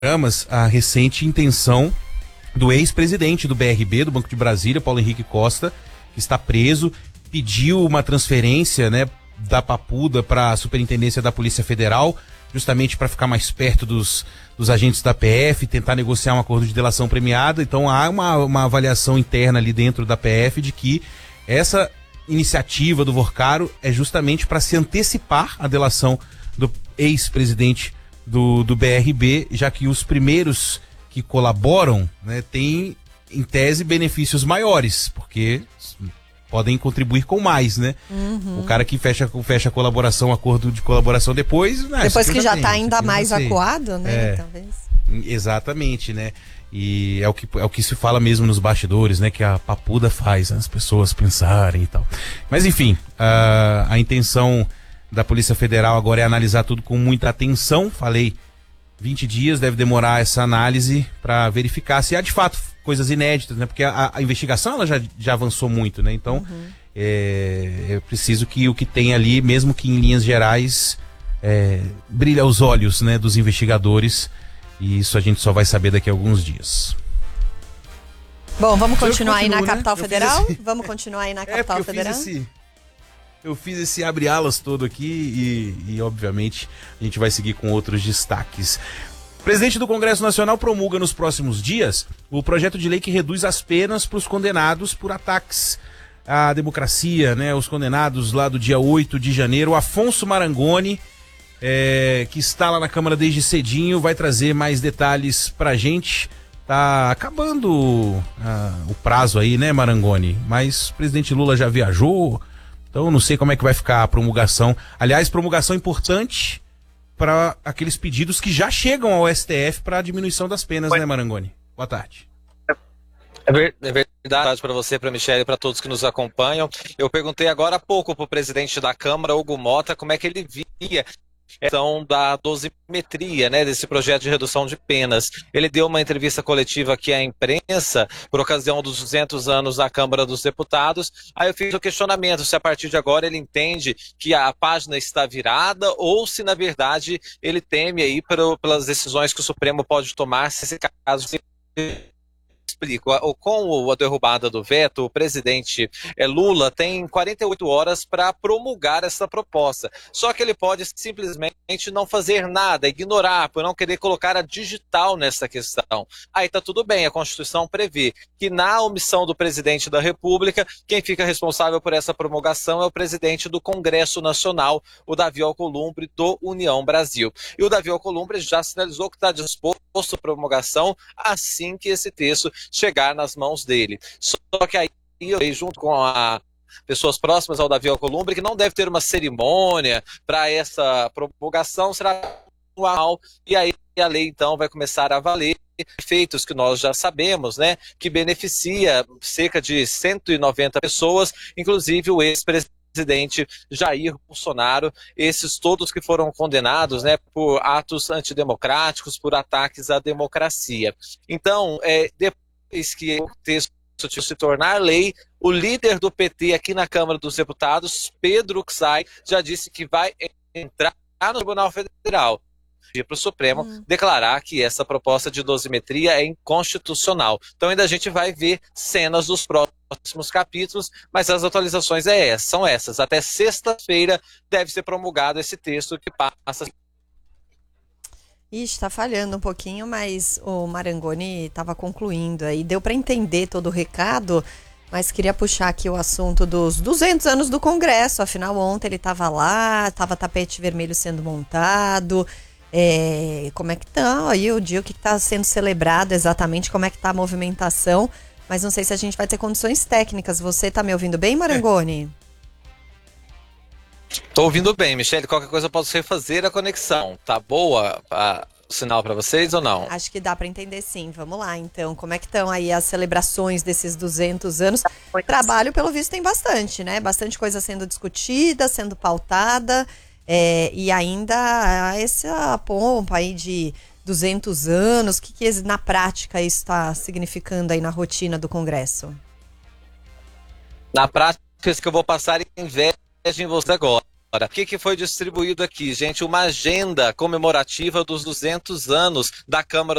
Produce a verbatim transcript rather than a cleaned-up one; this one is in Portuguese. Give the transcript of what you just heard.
programas a recente intenção do ex-presidente do B R B, do Banco de Brasília, Paulo Henrique Costa, que está preso, pediu uma transferência, né, da Papuda para a Superintendência da Polícia Federal, justamente para ficar mais perto dos, dos agentes da P F, tentar negociar um acordo de delação premiada. Então há uma, uma avaliação interna ali dentro da P F de que essa iniciativa do Vorcaro é justamente para se antecipar a delação do ex-presidente do, do B R B, já que os primeiros que colaboram, né, têm, em tese, benefícios maiores, porque podem contribuir com mais, né? Uhum. O cara que fecha, fecha a colaboração, acordo de colaboração depois... Né, depois que já está tem, ainda mais acuado, né? É, talvez. Exatamente, né? E é o, que, é o que se fala mesmo nos bastidores, né? Que a Papuda faz, né, as pessoas pensarem e tal. Mas enfim, a, a intenção da Polícia Federal agora é analisar tudo com muita atenção. Falei, vinte dias deve demorar essa análise para verificar se há de fato coisas inéditas, né? Porque a, a investigação ela já, já avançou muito, né? Então uhum. é, é preciso que o que tem ali, mesmo que em linhas gerais, é, brilhe aos olhos, né, dos investigadores, e isso a gente só vai saber daqui a alguns dias. Bom, vamos continuar continuo, aí na né? Capital Eu Federal? Esse... Vamos continuar aí na Capital é Federal? Eu fiz esse... Eu fiz esse abre-alas todo aqui e, e, obviamente, a gente vai seguir com outros destaques. O presidente do Congresso Nacional promulga nos próximos dias o projeto de lei que reduz as penas para os condenados por ataques à democracia, né? Os condenados lá do dia oito de janeiro. O Afonso Marangoni, é, que está lá na Câmara desde cedinho, vai trazer mais detalhes pra gente. Tá acabando uh, o prazo aí, né, Marangoni? Mas o presidente Lula já viajou, então não sei como é que vai ficar a promulgação. Aliás, promulgação importante para aqueles pedidos que já chegam ao S T F para a diminuição das penas, Oi. né, Marangoni? Boa tarde. É verdade para você, para a Michelle e para todos que nos acompanham. Eu perguntei agora há pouco para o presidente da Câmara, Hugo Mota, como é que ele via a questão da dosimetria, né, desse projeto de redução de penas. Ele deu uma entrevista coletiva aqui à imprensa por ocasião dos duzentos anos da Câmara dos Deputados. Aí eu fiz o questionamento se a partir de agora ele entende que a página está virada ou se na verdade ele teme aí pelo, pelas decisões que o Supremo pode tomar se esse caso se... Explico. Com a derrubada do veto, o presidente Lula tem quarenta e oito horas para promulgar essa proposta. Só que ele pode simplesmente não fazer nada, ignorar, por não querer colocar a digital nessa questão. Aí tá tudo bem, a Constituição prevê que na omissão do presidente da República, quem fica responsável por essa promulgação é o presidente do Congresso Nacional, o Davi Alcolumbre, do União Brasil. E o Davi Alcolumbre já sinalizou que está disposto à promulgação assim que esse texto chegar nas mãos dele. Só que aí, junto com a pessoas próximas ao Davi Alcolumbre, que não deve ter uma cerimônia para essa promulgação, será anual, e aí a lei então vai começar a valer efeitos que nós já sabemos, né, que beneficia cerca de cento e noventa pessoas, inclusive o ex-presidente presidente Jair Bolsonaro, esses todos que foram condenados, né, por atos antidemocráticos, por ataques à democracia. Então, é, depois que o texto se tornar lei, o líder do P T aqui na Câmara dos Deputados, Pedro Xay, já disse que vai entrar no Tribunal Federal para o Supremo hum. declarar que essa proposta de dosimetria é inconstitucional. Então ainda a gente vai ver cenas dos próximos capítulos, mas as atualizações é essa, são essas. Até sexta-feira deve ser promulgado esse texto que passa... Ixi, está falhando um pouquinho, mas o Marangoni estava concluindo aí. Deu para entender todo o recado, mas queria puxar aqui o assunto dos duzentos anos do Congresso. Afinal, ontem ele estava lá, estava tapete vermelho sendo montado... É, como é que tá aí o dia, o que está sendo celebrado exatamente, como é que tá a movimentação, mas não sei se a gente vai ter condições técnicas. Você está me ouvindo bem, Marangoni? Estou ouvindo bem, Michelle, qualquer coisa eu posso refazer a conexão, tá boa a, o sinal para vocês ou não? Acho que dá para entender sim, vamos lá então, como é que estão aí as celebrações desses duzentos anos? Trabalho pelo visto tem bastante, né, bastante coisa sendo discutida, sendo pautada. É, e ainda essa pompa aí de duzentos anos, o que, que na prática isso está significando aí na rotina do Congresso? Na prática, isso que eu vou passar inveja em você agora. O que, que foi distribuído aqui, gente? Uma agenda comemorativa dos duzentos anos da Câmara